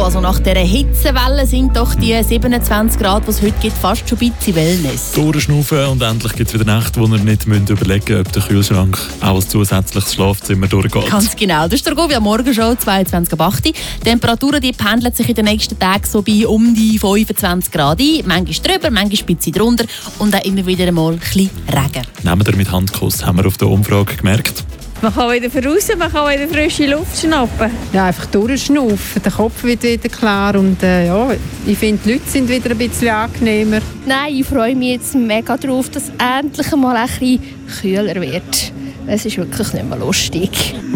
also nach dieser Hitzewelle sind doch die 27 Grad, die es heute gibt, fast schon ein bisschen Wellness. Durchschnaufen und endlich gibt es wieder Nächte, wo ihr nicht überlegen müsst, ob der Kühlschrank auch als zusätzliches Schlafzimmer durchgeht. Ganz genau. Das ist der Govi am Morgen schon, 22,8 Uhr. Die Temperaturen die pendeln sich in den nächsten Tagen so bei um die 25 Grad ein. Manchmal drüber, manchmal ein bisschen drunter und auch immer wieder einmal ein bisschen Regen. Nehmen wir mit Handkuss, haben wir auf der Umfrage gemerkt. Man kann wieder raus, man kann wieder frische Luft schnappen. Ja, einfach durchschnaufen, der Kopf wird wieder klar und ich finde, die Leute sind wieder ein bisschen angenehmer. Nein, ich freue mich jetzt mega darauf, dass es endlich mal ein bisschen kühler wird. Es ist wirklich nicht mehr lustig.